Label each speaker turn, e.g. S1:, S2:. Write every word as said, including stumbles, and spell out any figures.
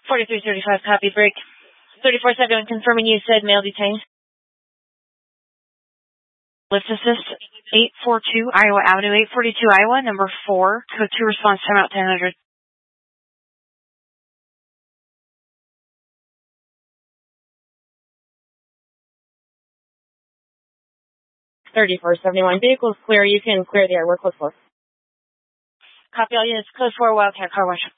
S1: forty-three thirty-five, copy, break. thirty-four seven, confirming you said male detained. Lift assist, eight forty-two Iowa Avenue, eight forty-two Iowa, number four, code two response, timeout ten hundred. thirty-four seventy-one, vehicle's clear. You can clear the air. We're close four. Copy all units, code four, Wildcat, car wash.